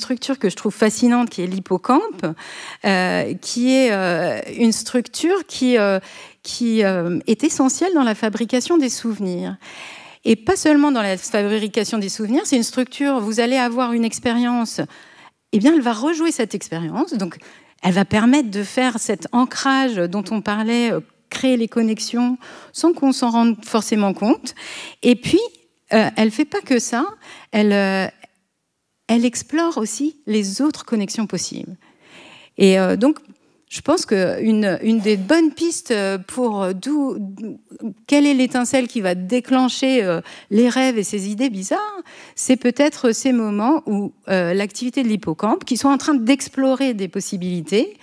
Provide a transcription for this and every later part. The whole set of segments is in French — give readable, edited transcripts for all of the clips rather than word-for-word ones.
structure que je trouve fascinante, qui est l'hippocampe, qui est une structure qui est essentielle dans la fabrication des souvenirs. Et pas seulement dans la fabrication des souvenirs, c'est une structure, vous allez avoir une expérience, eh bien elle va rejouer cette expérience, donc elle va permettre de faire cet ancrage dont on parlait, créer les connexions sans qu'on s'en rende forcément compte. Et puis, elle ne fait pas que ça, elle explore aussi les autres connexions possibles. Et donc, je pense qu'une des bonnes pistes pour quelle est l'étincelle qui va déclencher les rêves et ces idées bizarres, c'est peut-être ces moments où l'activité de l'hippocampe, qui sont en train d'explorer des possibilités,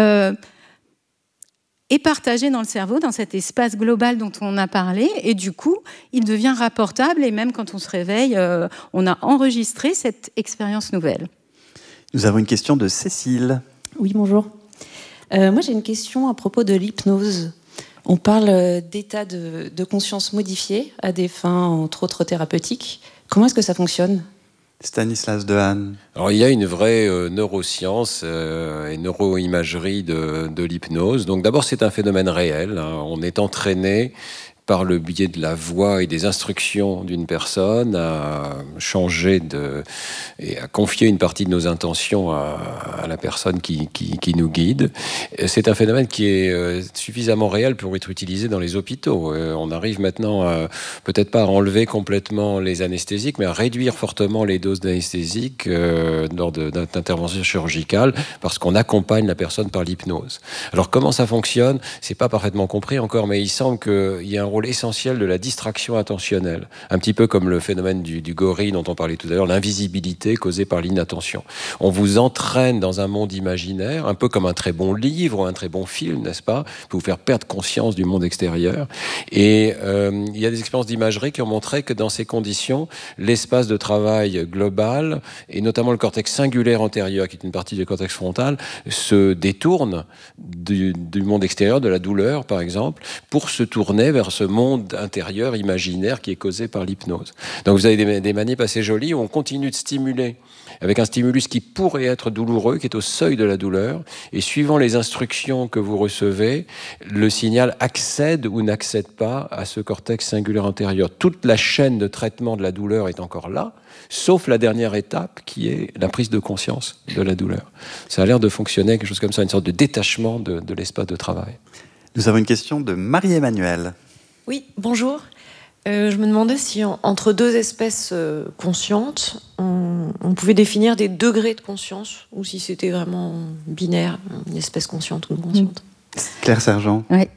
est partagée dans le cerveau, dans cet espace global dont on a parlé, et du coup, il devient rapportable, et même quand on se réveille, on a enregistré cette expérience nouvelle. Nous avons une question de Cécile. Oui, bonjour. Moi, j'ai une question à propos de l'hypnose. On parle d'état de conscience modifié à des fins, entre autres, thérapeutiques. Comment est-ce que ça fonctionne ? Stanislas Dehaene. Alors, il y a une vraie neuroscience et neuroimagerie de l'hypnose. Donc, d'abord, c'est un phénomène réel. On est entraîné par le biais de la voix et des instructions d'une personne à changer et à confier une partie de nos intentions à la personne qui nous guide. C'est un phénomène qui est suffisamment réel pour être utilisé dans les hôpitaux. On arrive maintenant peut-être pas à enlever complètement les anesthésiques, mais à réduire fortement les doses d'anesthésiques lors d'interventions chirurgicales parce qu'on accompagne la personne par l'hypnose. Alors comment ça fonctionne ? C'est pas parfaitement compris encore, mais il semble qu'il y a un rôle essentiel de la distraction attentionnelle. Un petit peu comme le phénomène du gorille dont on parlait tout à l'heure, l'invisibilité causée par l'inattention. On vous entraîne dans un monde imaginaire, un peu comme un très bon livre ou un très bon film, n'est-ce pas ? Pour vous faire perdre conscience du monde extérieur. Et il y a des expériences d'imagerie qui ont montré que dans ces conditions, l'espace de travail global, et notamment le cortex singulaire antérieur, qui est une partie du cortex frontal, se détourne du monde extérieur, de la douleur par exemple, pour se tourner vers ce monde intérieur imaginaire qui est causé par l'hypnose. Donc vous avez des manips assez jolies où on continue de stimuler avec un stimulus qui pourrait être douloureux, qui est au seuil de la douleur, et suivant les instructions que vous recevez, le signal accède ou n'accède pas à ce cortex singulaire antérieur. Toute la chaîne de traitement de la douleur est encore là, sauf la dernière étape qui est la prise de conscience de la douleur. Ça a l'air de fonctionner, quelque chose comme ça, une sorte de détachement de l'espace de travail. Nous avons une question de Marie-Emmanuelle. Oui, bonjour. Je me demandais si entre deux espèces conscientes, on pouvait définir des degrés de conscience, ou si c'était vraiment binaire, une espèce consciente ou non consciente. Claire Sergent. Ouais,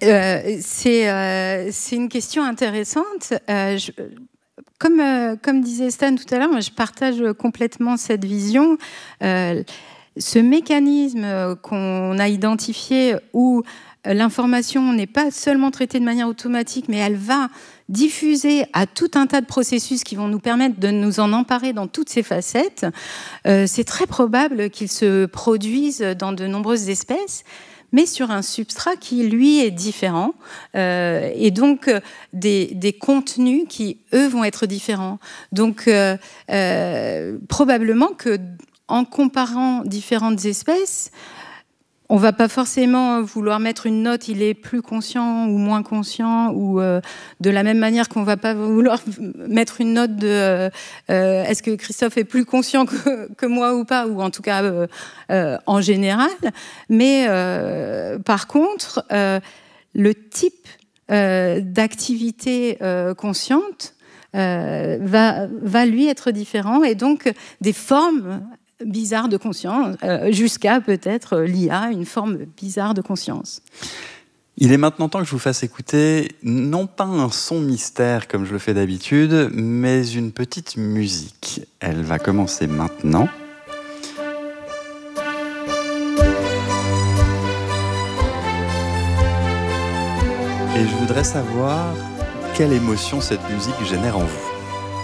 c'est une question intéressante. Comme disait Stan tout à l'heure, moi, je partage complètement cette vision. Ce mécanisme qu'on a identifié où l'information n'est pas seulement traitée de manière automatique, mais elle va diffuser à tout un tas de processus qui vont nous permettre de nous en emparer dans toutes ces facettes. C'est très probable qu'il se produise dans de nombreuses espèces, mais sur un substrat qui, lui, est différent. Et donc, des contenus qui, eux, vont être différents. Donc, probablement qu'en comparant différentes espèces, on ne va pas forcément vouloir mettre une note, il est plus conscient ou moins conscient, ou de la même manière qu'on ne va pas vouloir mettre une note de est-ce que Christophe est plus conscient que moi ou pas, ou en tout cas en général. Mais par contre, le type d'activité consciente va lui être différent, et donc des formes bizarre de conscience, jusqu'à peut-être l'IA, une forme bizarre de conscience. Il est maintenant temps que je vous fasse écouter, non pas un son mystère comme je le fais d'habitude, mais une petite musique. Elle va commencer maintenant. Et je voudrais savoir quelle émotion cette musique génère en vous.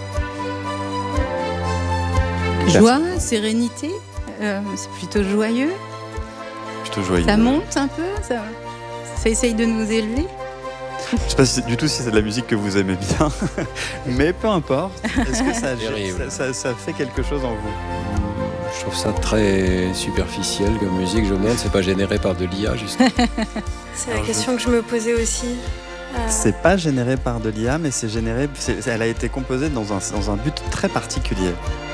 Joie, sérénité, c'est plutôt joyeux. Plutôt joyeux. Ça monte un peu, ça essaye de nous élever. Je ne sais pas du tout si c'est de la musique que vous aimez bien, mais peu importe. Est-ce que ça fait quelque chose en vous ? Je trouve ça très superficiel comme musique. Je me demande, c'est pas généré par de l'IA, justement. C'est la question que je me posais aussi. C'est pas généré par de l'IA, mais elle a été composée dans un but très particulier.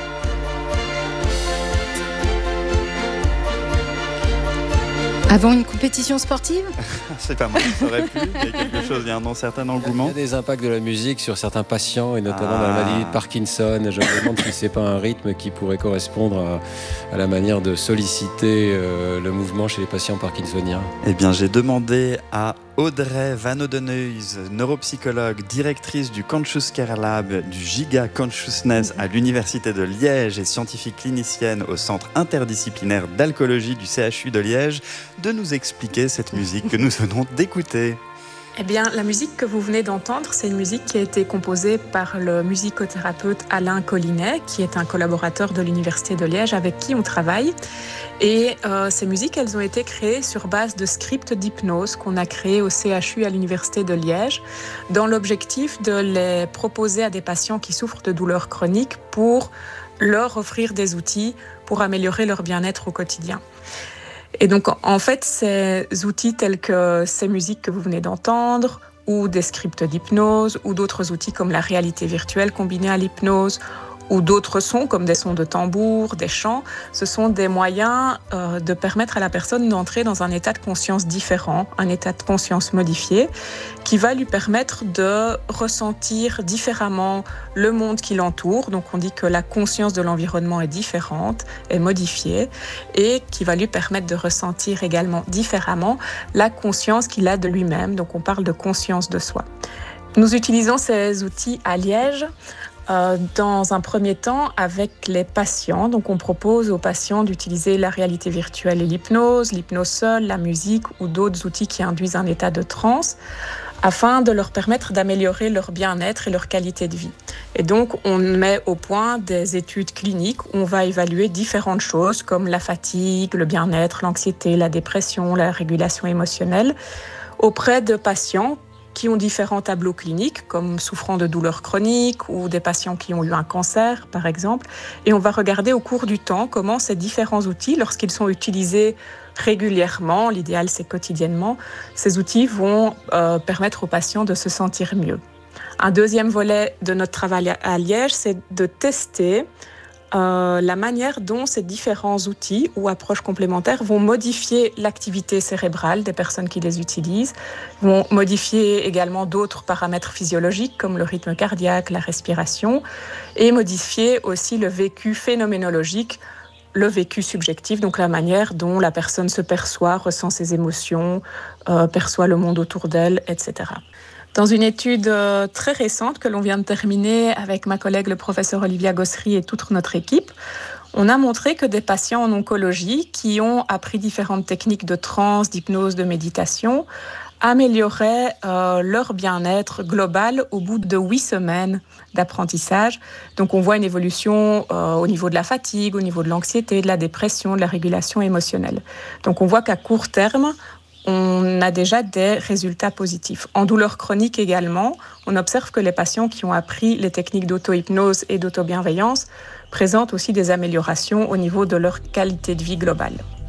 Avant une compétition sportive ? C'est pas moi, ça aurait pu. Il y a quelque chose, il y a un certain engouement. Il y a des impacts de la musique sur certains patients, et notamment dans la maladie de Parkinson. Je me demande si c'est pas un rythme qui pourrait correspondre à la manière de solliciter le mouvement chez les patients parkinsoniens. Eh bien, j'ai demandé à Audrey Van Odenhuis, neuropsychologue, directrice du Conscious Care Lab du Giga Consciousness à l'Université de Liège et scientifique clinicienne au Centre interdisciplinaire d'alcoolologie du CHU de Liège, de nous expliquer cette musique que nous venons d'écouter. Eh bien, la musique que vous venez d'entendre, c'est une musique qui a été composée par le musicothérapeute Alain Collinet, qui est un collaborateur de l'Université de Liège avec qui on travaille. Et ces musiques, elles ont été créées sur base de scripts d'hypnose qu'on a créés au CHU à l'Université de Liège, dans l'objectif de les proposer à des patients qui souffrent de douleurs chroniques pour leur offrir des outils pour améliorer leur bien-être au quotidien. Et donc, en fait, ces outils tels que ces musiques que vous venez d'entendre, ou des scripts d'hypnose, ou d'autres outils comme la réalité virtuelle combinée à l'hypnose, ou d'autres sons comme des sons de tambour, des chants, ce sont des moyens de permettre à la personne d'entrer dans un état de conscience différent, un état de conscience modifié, qui va lui permettre de ressentir différemment le monde qui l'entoure. Donc on dit que la conscience de l'environnement est différente, est modifiée, et qui va lui permettre de ressentir également différemment la conscience qu'il a de lui-même. Donc on parle de conscience de soi. Nous utilisons ces outils à Liège, dans un premier temps avec les patients. Donc on propose aux patients d'utiliser la réalité virtuelle et l'hypnose seule, la musique ou d'autres outils qui induisent un état de transe, afin de leur permettre d'améliorer leur bien-être et leur qualité de vie. Et donc on met au point des études cliniques où on va évaluer différentes choses comme la fatigue, le bien-être, l'anxiété, la dépression, la régulation émotionnelle auprès de patients qui ont différents tableaux cliniques, comme souffrant de douleurs chroniques ou des patients qui ont eu un cancer, par exemple. Et on va regarder au cours du temps comment ces différents outils, lorsqu'ils sont utilisés régulièrement, l'idéal c'est quotidiennement, ces outils vont permettre aux patients de se sentir mieux. Un deuxième volet de notre travail à Liège, c'est de tester la manière dont ces différents outils ou approches complémentaires vont modifier l'activité cérébrale des personnes qui les utilisent, vont modifier également d'autres paramètres physiologiques comme le rythme cardiaque, la respiration, et modifier aussi le vécu phénoménologique, le vécu subjectif, donc la manière dont la personne se perçoit, ressent ses émotions, perçoit le monde autour d'elle, etc. Dans une étude très récente que l'on vient de terminer avec ma collègue le professeur Olivia Gossery et toute notre équipe, on a montré que des patients en oncologie qui ont appris différentes techniques de transe, d'hypnose, de méditation amélioraient leur bien-être global au bout de 8 semaines d'apprentissage. Donc on voit une évolution au niveau de la fatigue, au niveau de l'anxiété, de la dépression, de la régulation émotionnelle. Donc on voit qu'à court terme, on a déjà des résultats positifs. En douleur chronique également, on observe que les patients qui ont appris les techniques d'auto-hypnose et d'auto-bienveillance présentent aussi des améliorations au niveau de leur qualité de vie globale.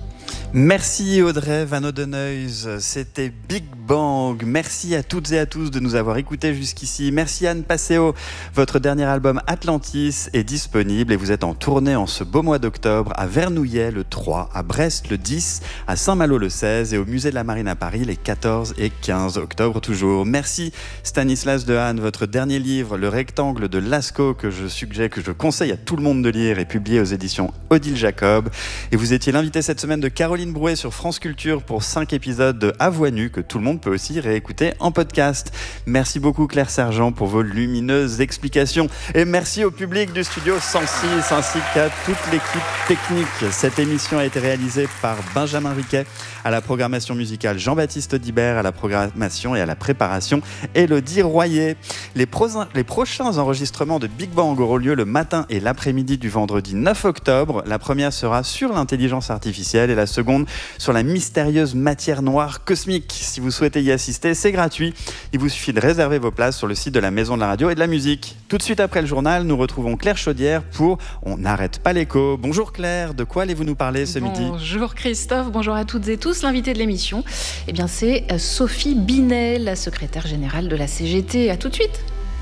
Merci Audrey Van Odenhuis, c'était Big Bang. Merci à toutes et à tous de nous avoir écoutés jusqu'ici. Merci Anne Passeo. Votre dernier album Atlantis est disponible et vous êtes en tournée en ce beau mois d'octobre à Vernouillet le 3, à Brest le 10, à Saint-Malo le 16 et au Musée de la Marine à Paris les 14 et 15 octobre toujours. Merci Stanislas Dehaene. Votre dernier livre, Le Rectangle de Lascaux, que je conseille à tout le monde de lire, est publié aux éditions Odile Jacob. Et vous étiez l'invité cette semaine de Caroline Brouet sur France Culture pour 5 épisodes de À Voix Nue que tout le monde peut aussi réécouter en podcast. Merci beaucoup Claire Sergent pour vos lumineuses explications et merci au public du studio 106 ainsi qu'à toute l'équipe technique. Cette émission a été réalisée par Benjamin Riquet, à la programmation musicale Jean-Baptiste Audibert, à la programmation et à la préparation Élodie Royer. Les prochains enregistrements de Big Bang auront lieu le matin et l'après-midi du vendredi 9 octobre. La première sera sur l'intelligence artificielle et la seconde secondes sur la mystérieuse matière noire cosmique. Si vous souhaitez y assister, c'est gratuit. Il vous suffit de réserver vos places sur le site de la Maison de la Radio et de la Musique. Tout de suite après le journal, nous retrouvons Claire Chaudière pour On n'arrête pas l'écho. Bonjour Claire, de quoi allez-vous nous parler ce midi ? Bonjour Christophe, bonjour à toutes et tous. L'invité de l'émission, c'est Sophie Binet, la secrétaire générale de la CGT. À tout de suite.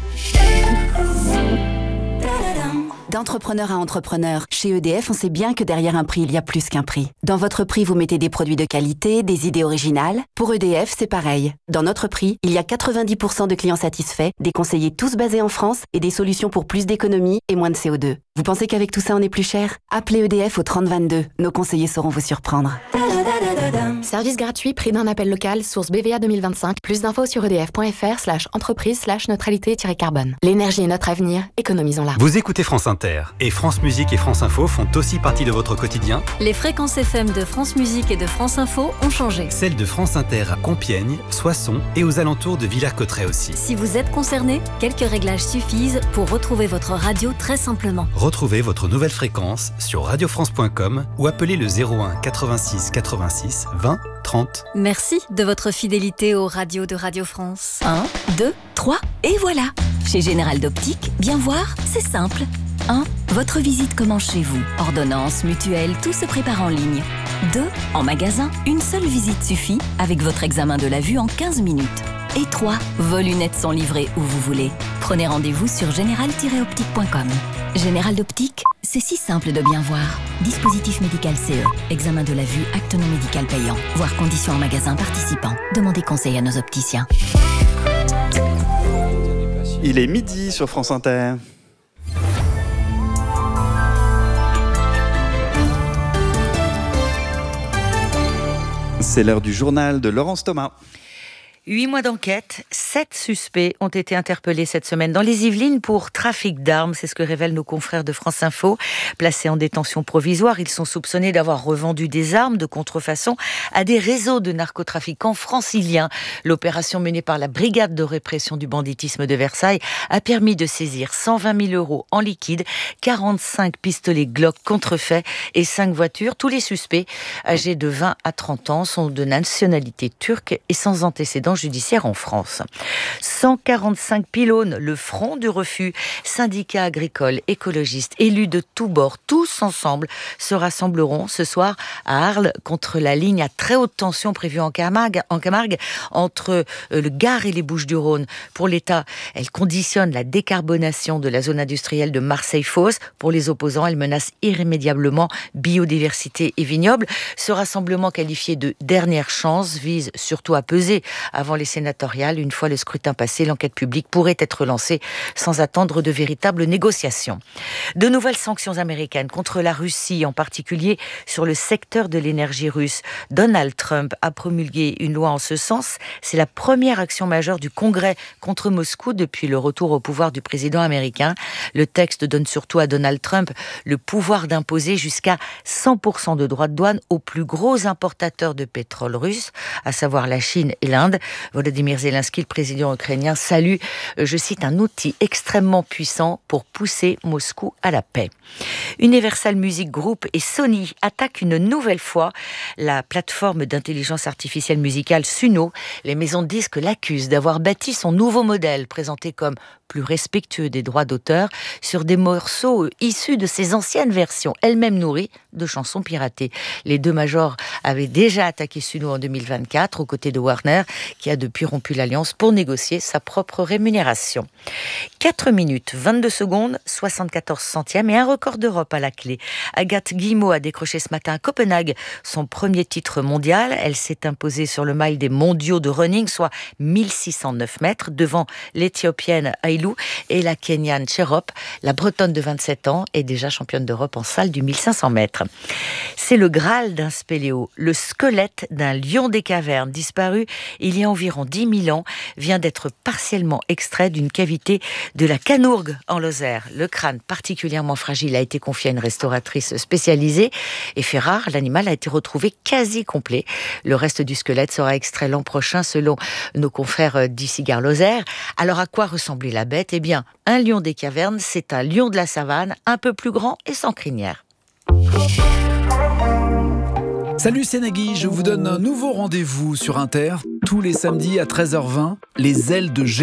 D'entrepreneur à entrepreneur, chez EDF, on sait bien que derrière un prix, il y a plus qu'un prix. Dans votre prix, vous mettez des produits de qualité, des idées originales. Pour EDF, c'est pareil. Dans notre prix, il y a 90% de clients satisfaits, des conseillers tous basés en France et des solutions pour plus d'économie et moins de CO2. Vous pensez qu'avec tout ça, on est plus cher ? Appelez EDF au 3022. Nos conseillers sauront vous surprendre. Service gratuit, prix d'un appel local, source BVA 2025. Plus d'infos sur edf.fr/entreprise/neutralité-carbone. L'énergie est notre avenir, économisons-la. Vous écoutez France Inter et France Musique et France Info font aussi partie de votre quotidien. Les fréquences FM de France Musique et de France Info ont changé. Celles de France Inter à Compiègne, Soissons et aux alentours de Villers-Cotterêts aussi. Si vous êtes concerné, quelques réglages suffisent pour retrouver votre radio très simplement. Retrouvez votre nouvelle fréquence sur radiofrance.com ou appelez le 01 86 86 20 30. Merci de votre fidélité aux radios de Radio France. 1, 2, 3 et voilà. Chez Général d'Optique, bien voir, c'est simple. 1. Votre visite commence chez vous. Ordonnance, mutuelle, tout se prépare en ligne. 2. En magasin, une seule visite suffit avec votre examen de la vue en 15 minutes. Et 3. Vos lunettes sont livrées où vous voulez. Prenez rendez-vous sur général-optique.com. Général d'Optique, c'est si simple de bien voir. Dispositif médical CE. Examen de la vue, acte non médical payant. Voir conditions en magasin participant. Demandez conseil à nos opticiens. Il est midi sur France Inter. C'est l'heure du journal de Laurence Thomas. 8 mois d'enquête, 7 suspects ont été interpellés cette semaine dans les Yvelines pour trafic d'armes. C'est ce que révèlent nos confrères de France Info. Placés en détention provisoire, ils sont soupçonnés d'avoir revendu des armes de contrefaçon à des réseaux de narcotrafiquants franciliens. L'opération menée par la brigade de répression du banditisme de Versailles a permis de saisir 120 000 € en liquide, 45 pistolets Glock contrefaits et 5 voitures. Tous les suspects, âgés de 20 à 30 ans, sont de nationalité turque et sans antécédents judiciaire en France. 145 pylônes, le front du refus, syndicats agricoles, écologistes, élus de tous bords, tous ensemble se rassembleront ce soir à Arles contre la ligne à très haute tension prévue en Camargue entre le Gard et les Bouches-du-Rhône. Pour l'État, elle conditionne la décarbonation de la zone industrielle de Marseille-Fos. Pour les opposants, elle menace irrémédiablement biodiversité et vignobles. Ce rassemblement qualifié de dernière chance vise surtout à peser avant les sénatoriales. Une fois le scrutin passé, l'enquête publique pourrait être lancée sans attendre de véritables négociations. De nouvelles sanctions américaines contre la Russie, en particulier sur le secteur de l'énergie russe. Donald Trump a promulgué une loi en ce sens. C'est la première action majeure du Congrès contre Moscou depuis le retour au pouvoir du président américain. Le texte donne surtout à Donald Trump le pouvoir d'imposer jusqu'à 100% de droits de douane aux plus gros importateurs de pétrole russe, à savoir la Chine et l'Inde. Volodymyr Zelensky, le président ukrainien, salue, je cite, un outil extrêmement puissant pour pousser Moscou à la paix. Universal Music Group et Sony attaquent une nouvelle fois la plateforme d'intelligence artificielle musicale Suno. Les maisons de disques l'accusent d'avoir bâti son nouveau modèle, présenté comme plus respectueux des droits d'auteur, sur des morceaux issus de ses anciennes versions, elles-mêmes nourries de chansons piratées. Les deux majors avaient déjà attaqué Suno en 2024, aux côtés de Warner, qui a depuis rompu l'alliance pour négocier sa propre rémunération. 4 minutes, 22 secondes, 74 centièmes et un record d'Europe à la clé. Agathe Guillemot a décroché ce matin à Copenhague son premier titre mondial. Elle s'est imposée sur le mile des mondiaux de running, soit 1609 mètres, devant l'Éthiopienne Aïlou et la Kenyane Cherop. La Bretonne de 27 ans est déjà championne d'Europe en salle du 1500 mètres. C'est le Graal d'un spéléo. Le squelette d'un lion des cavernes, disparu il y a environ 10 000 ans, vient d'être partiellement extrait d'une cavité de la Canourgue en Lozère. Le crâne, particulièrement fragile, a été confié à une restauratrice spécialisée et fait rare, l'animal a été retrouvé quasi complet. Le reste du squelette sera extrait l'an prochain selon nos confrères d'ici Gare Lozère. Alors à quoi ressemblait la bête ? Eh bien, un lion des cavernes, c'est un lion de la savane, un peu plus grand et sans crinière. Salut, c'est Nagui, je vous donne un nouveau rendez-vous sur Inter, tous les samedis à 13h20, les ailes de G.